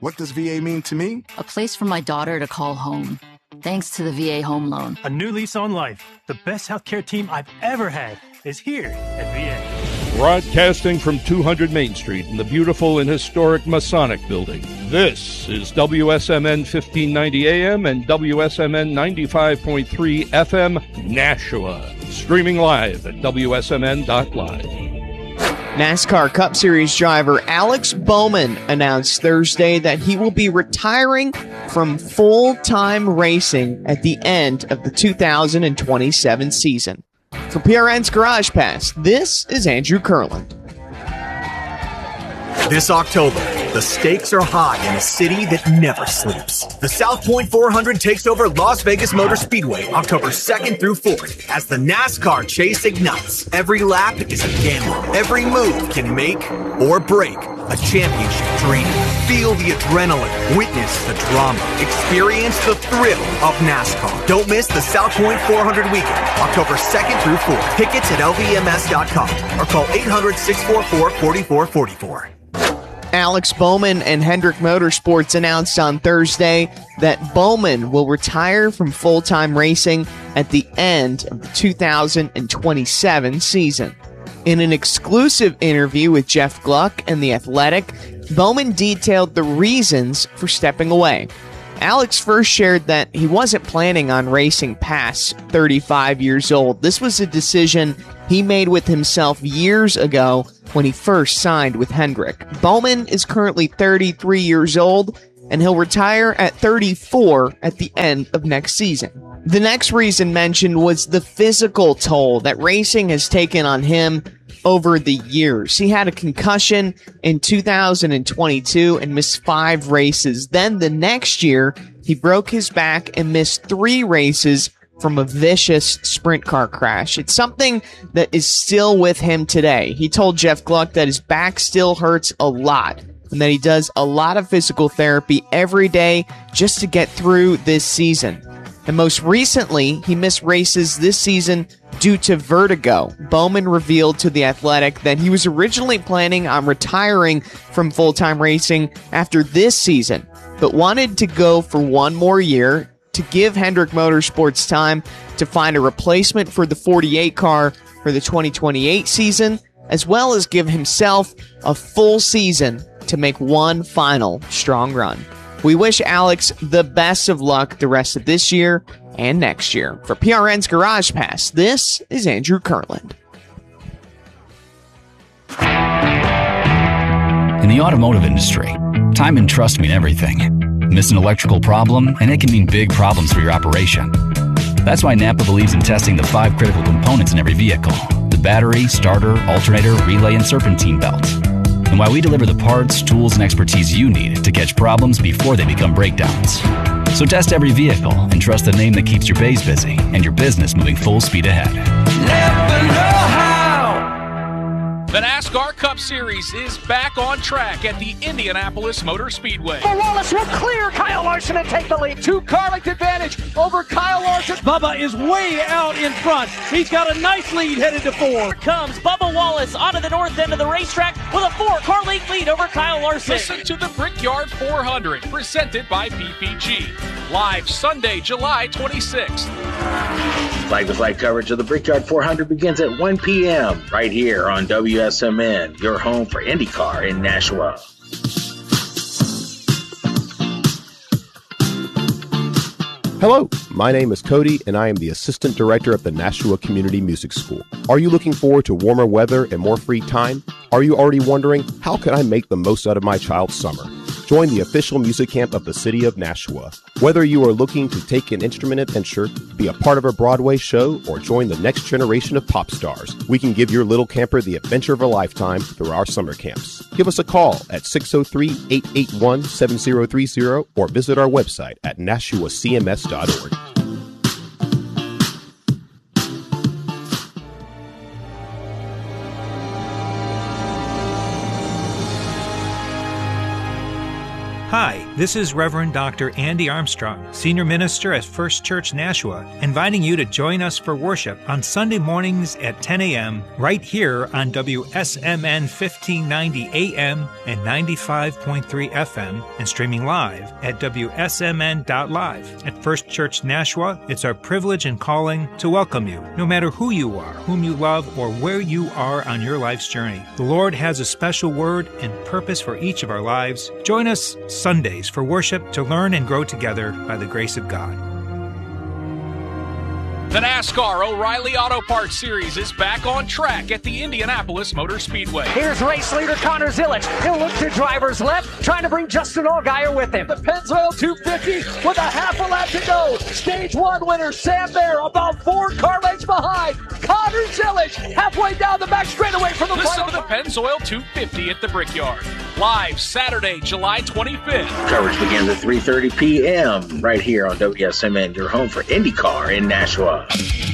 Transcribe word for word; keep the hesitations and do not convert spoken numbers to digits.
What does V A mean to me? A place for my daughter to call home. Thanks to the V A Home Loan. A new lease on life. The best healthcare team I've ever had is here at V A. Broadcasting from two hundred Main Street in the beautiful and historic Masonic Building. This is W S M N fifteen ninety A M and W S M N ninety-five point three F M Nashua. Streaming live at W S M N dot live. NASCAR Cup Series driver Alex Bowman announced Thursday that he will be retiring from full-time racing at the end of the two thousand twenty-seven season. For P R N's Garage Pass, this is Andrew Kurland. This October, the stakes are high in a city that never sleeps. The South Point four hundred takes over Las Vegas Motor Speedway October second through fourth as the NASCAR chase ignites. Every lap is a gamble. Every move can make or break a championship dream. Feel the adrenaline. Witness the drama. Experience the thrill of NASCAR. Don't miss the South Point four hundred weekend, October second through fourth. Tickets at L V M S dot com or call eight hundred, six four four, four four four four. Alex Bowman and Hendrick Motorsports announced on Thursday that Bowman will retire from full-time racing at the end of the two thousand twenty-seven season. In an exclusive interview with Jeff Gluck and The Athletic, Bowman detailed the reasons for stepping away. Alex first shared that he wasn't planning on racing past thirty-five years old. This was a decision he made with himself years ago when he first signed with Hendrick. Bowman is currently thirty-three years old, and he'll retire at thirty-four at the end of next season. The next reason mentioned was the physical toll that racing has taken on him over the years. He had a concussion in two thousand twenty-two and missed five races. Then the next year, he broke his back and missed three races from a vicious sprint car crash. It's something that is still with him today. He told Jeff Gluck that his back still hurts a lot and that he does a lot of physical therapy every day just to get through this season. And most recently, he missed races this season due to vertigo. Bowman revealed to The Athletic that he was originally planning on retiring from full-time racing after this season, but wanted to go for one more year to give Hendrick Motorsports time to find a replacement for the forty-eight car for the twenty twenty-eight season, as well as give himself a full season to make one final strong run. We wish Alex the best of luck the rest of this year and next year. For P R N's Garage Pass, this is Andrew Kurland. In the automotive industry, time and trust mean everything. Miss an electrical problem, and it can mean big problems for your operation. That's why Napa believes in testing the five critical components in every vehicle: the battery, starter, alternator, relay, and serpentine belt. And why we deliver the parts, tools, and expertise you need to catch problems before they become breakdowns. So test every vehicle and trust the name that keeps your bays busy and your business moving full speed ahead. Never know how. The NASCAR Cup Series is back on track at the Indianapolis Motor Speedway. Wallace will clear Kyle Larson and take the lead. Two-car length advantage over Kyle Larson. Bubba is way out in front. He's got a nice lead headed to four. Here comes Bubba Wallace onto the north end of the racetrack with a four-car length lead over Kyle Larson. Listen to the Brickyard four hundred, presented by P P G. Live Sunday, July twenty-sixth. Flag-to-flag coverage of the Brickyard four hundred begins at one p.m. right here on W S M N, your home for IndyCar in Nashua. Hello, my name is Cody, and I am the Assistant Director of the Nashua Community Music School. Are you looking forward to warmer weather and more free time? Are you already wondering, how can I make the most out of my child's summer? Join the official music camp of the city of Nashua. Whether you are looking to take an instrument adventure, be a part of a Broadway show, or join the next generation of pop stars, we can give your little camper the adventure of a lifetime through our summer camps. Give us a call at six oh three, eight eight one, seven oh three oh or visit our website at nashua c m s dot org. Hi, this is Reverend Doctor Andy Armstrong, Senior Minister at First Church Nashua, inviting you to join us for worship on Sunday mornings at ten a.m. right here on W S M N fifteen ninety A M and ninety-five point three F M and streaming live at W S M N dot live. At First Church Nashua, it's our privilege and calling to welcome you, no matter who you are, whom you love, or where you are on your life's journey. The Lord has a special word and purpose for each of our lives. Join us Sundays for worship to learn and grow together by the grace of God. The NASCAR O'Reilly Auto Parts Series is back on track at the Indianapolis Motor Speedway. Here's race leader Connor Zilisch. He'll look to driver's left, trying to bring Justin Allgaier with him. The Pennzoil two fifty with a half a lap to go. Stage one winner Sam Mayer about four car lengths behind. Connor Zilisch halfway down the back straightaway from the Listen final. to the Pennzoil two fifty at the Brickyard. Live Saturday, July twenty-fifth. Coverage begins at three thirty p.m. right here on W S M N, your home for IndyCar in Nashua.